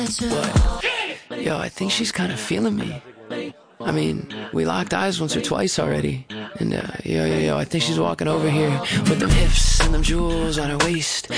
What? Yo, I think she's kind of feeling me. I mean, we locked eyes once or twice already. And yo, I think she's walking over here with them hips and them jewels on her waist.